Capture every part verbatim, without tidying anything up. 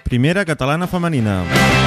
Primera catalana femenina.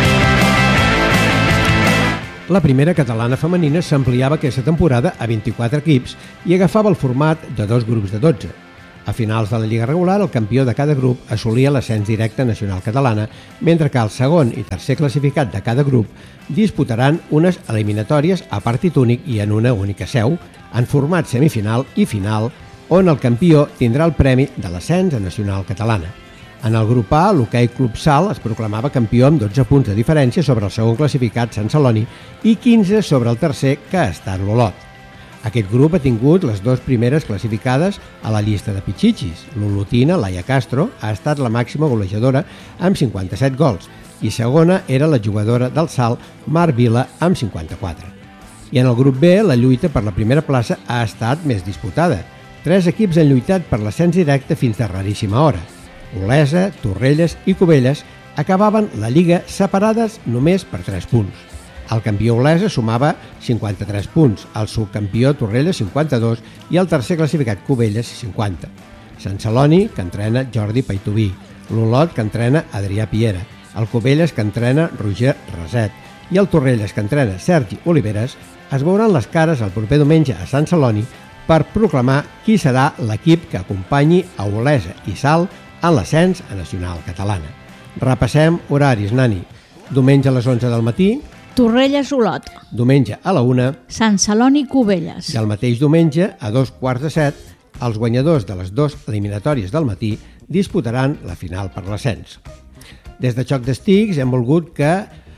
La primera catalana femenina s'ampliava aquesta temporada a vint-i-quatre equips i agafava el format de dos grups de dotze. A finals de la Lliga regular, el campió de cada grup assolia l'ascens directe nacional catalana, mentre que el segon i tercer classificat de cada grup disputaran unes eliminatòries a partit únic i en una única seu, en format semifinal i final, on el campió tindrà el premi de l'ascens a nacional catalana. En el grup A, l'Hoquei Club Salt es proclamava campió amb dotze punts de diferència sobre el segon classificat, Sant Celoni, i quinze sobre el tercer, que ha estat l'Olot. Aquest grup ha tingut les dues primeres classificades a la llista de pitxitxis. L'olotina, Laia Castro, ha estat la màxima golejadora amb cinquanta-set gols i segona era la jugadora del Salt, Mar Vila, amb cinquanta-quatre. I en el grup B, la lluita per la primera plaça ha estat més disputada. Tres equips han lluitat per l'ascens directe fins de raríssima hora. Olesa, Torrelles i Cubelles acabaven la Lliga separades només per tres punts. El campió Olesa sumava cinquanta-tres punts, el subcampió Torrelles cinquanta-dos i el tercer classificat Cubelles cinquanta. Sant Celoni, que entrena Jordi Paitubí, l'Olot, que entrena Adrià Piera, el Cubelles, que entrena Roger Raset, i el Torrelles, que entrena Sergi Oliveres, es veuran les cares el proper diumenge a Sant Celoni per proclamar qui serà l'equip que acompanyi a Olesa i Salt en l'ascens a nacional catalana. Repassem horaris, Nani. Diumenge a les onze del matí, Torrelles-Olot. Diumenge a la una, Sant Celoni-Cubelles. i el mateix diumenge, a dos quarts de set, els guanyadors de les dues eliminatòries del matí disputaran la final per l'ascens. Des de Xoc d'Estics hem volgut que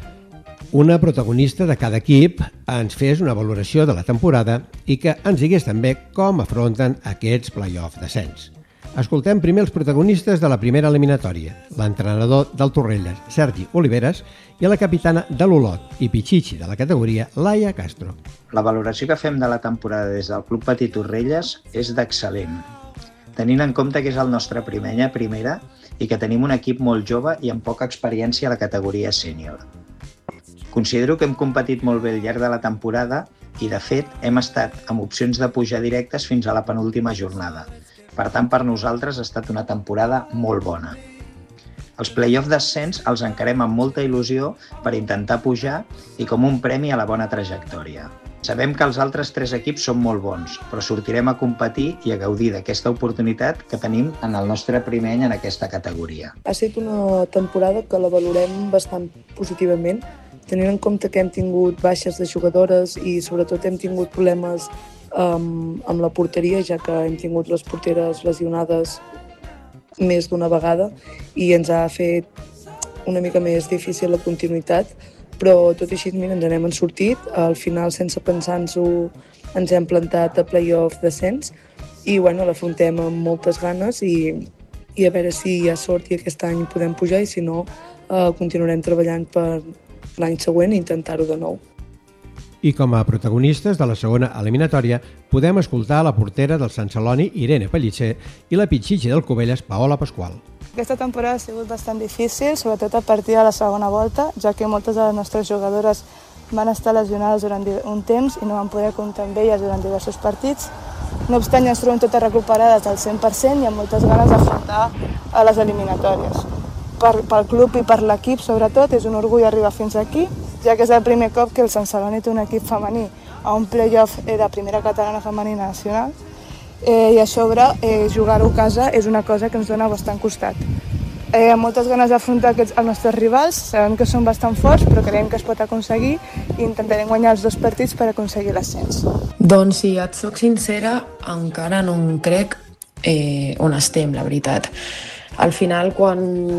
una protagonista de cada equip ens fes una valoració de la temporada i que ens digués també com afronten aquests play-off d'ascens. Escoltem primer els protagonistes de la primera eliminatòria, l'entrenador del Torrelles, Sergi Oliveres, i la capitana de l'Olot i pitxitxi de la categoria, Laia Castro. La valoració que fem de la temporada des del Club Petit Torrelles és d'excel·lent, tenint en compte que és el nostre primer any a primera i que tenim un equip molt jove i amb poca experiència a la categoria sènior. Considero que hem competit molt bé al llarg de la temporada i, de fet, hem estat amb opcions de pujar directes fins a la penúltima jornada. Per tant, per nosaltres ha estat una temporada molt bona. Els play-off d'ascens els encarem amb molta il·lusió per intentar pujar i com un premi a la bona trajectòria. Sabem que els altres tres equips són molt bons, però sortirem a competir i a gaudir d'aquesta oportunitat que tenim en el nostre primer any en aquesta categoria. Ha estat una temporada que la valorem bastant positivament, tenint en compte que hem tingut baixes de jugadores i sobretot hem tingut problemes amb, amb la porteria, ja que hem tingut les porteres lesionades més d'una vegada i ens ha fet una mica més difícil la continuïtat, però tot i així mira, ens n'hem sortit. Al final, sense pensar-nos-ho, ens hem plantat a play-off d'ascens i bueno, l'afrontem amb moltes ganes i, i a veure si hi ha sort i aquest any podem pujar i si no, eh, continuarem treballant per l'any següent i intentar-ho de nou. I com a protagonistes de la segona eliminatòria podem escoltar la portera del Sant Celoni, Irene Pellicer, i la pitxitxi del Cubelles, Paola Pasqual. Aquesta temporada ha sigut bastant difícil, sobretot a partir de la segona volta, ja que moltes de les nostres jugadores van estar lesionades durant un temps i no van poder comptar amb elles durant diversos partits. No obstant, ja ens trobem totes recuperades al cent per cent i amb moltes ganes d'afrontar a les eliminatòries. Per, pel club i per l'equip, sobretot, és un orgull arribar fins aquí, ja que és el primer cop que el Sant Celoni té un equip femení a un play-off de primera catalana femenina nacional eh, i a sobre eh, jugar-ho a casa és una cosa que ens dona bastant costat. Eh, amb moltes ganes d'afrontar aquests, els nostres rivals, sabem que són bastant forts però creiem que es pot aconseguir i intentarem guanyar els dos partits per aconseguir l'ascens. Doncs si et soc sincera, encara no em crec eh, on estem, la veritat. Al final, quan,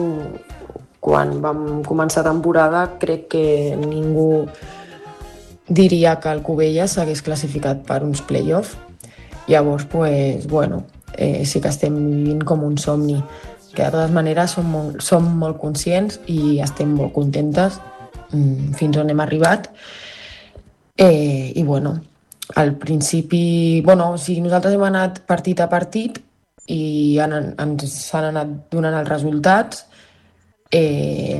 quan vam començar temporada, crec que ningú diria que el Cubelles s'hagués classificat per uns play-off. Llavors, pues, bueno, eh, sí que estem vivint com un somni, que de totes maneres som molt, som molt conscients i estem molt contentes mm, fins on hem arribat. Eh, I, bueno, al principi, bueno, o sigui, nosaltres hem anat partit a partit i han, ens s'han anat donant els resultats eh,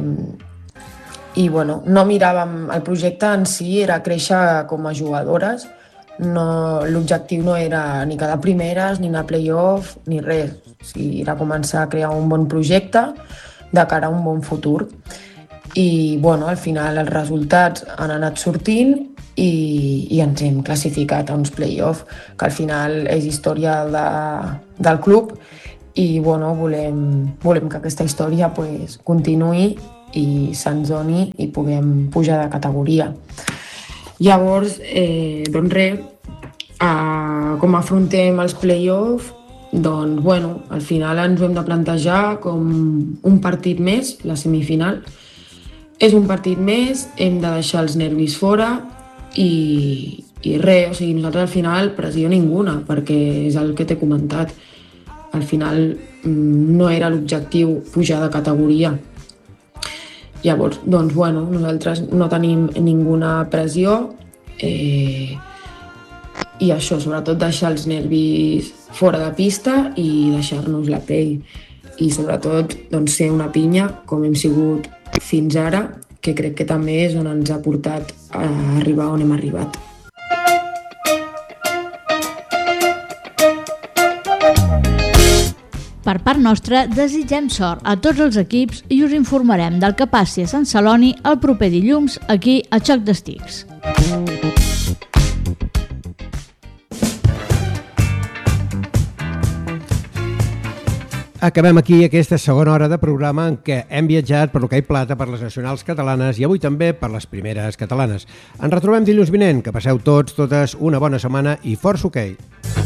i bueno, no miràvem el projecte en si, era créixer com a jugadores, no, l'objectiu no era ni quedar primeres ni anar a play-off ni res, o sigui, era començar a crear un bon projecte de cara a un bon futur. I bueno, al final els resultats han anat sortint i, i ens hem classificat a uns play-off, que al final és història de, del club i bueno, volem, volem que aquesta història pues, continuï i se'ns doni i puguem pujar de categoria. Llavors, eh, doncs res, eh, com afrontem els play-off, doncs bueno, al final ens ho hem de plantejar com un partit més, la semifinal. És un partit més, hem de deixar els nervis fora i, i res, o sigui, nosaltres al final pressió ninguna, perquè és el que t'he comentat. Al final no era l'objectiu pujar de categoria. Llavors, doncs, bueno, nosaltres no tenim ninguna pressió eh, i això, sobretot deixar els nervis fora de pista i deixar-nos la pell. I sobretot doncs, ser una pinya, com hem sigut fins ara, que crec que també és on ens ha portat a arribar on hem arribat. Per part nostra, desitgem sort a tots els equips i us informarem del que passi a Sant Celoni el proper dilluns aquí a Xoc d'Estics. Acabem aquí aquesta segona hora de programa en què hem viatjat per l'hoquei plata, per les nacionals catalanes i avui també per les primeres catalanes. Ens retrobem dilluns vinent. Que passeu tots, totes, una bona setmana i força hoquei.